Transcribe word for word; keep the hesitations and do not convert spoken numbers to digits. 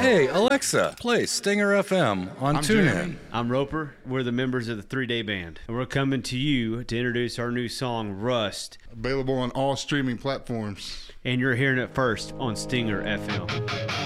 Hey, Alexa, play Stinger F M on I'm TuneIn. Jeremy. I'm Roper. We're the members of the Three Day Band. And we're coming to you to introduce our new song, Rust. Available on all streaming platforms. And you're hearing it first on Stinger F M.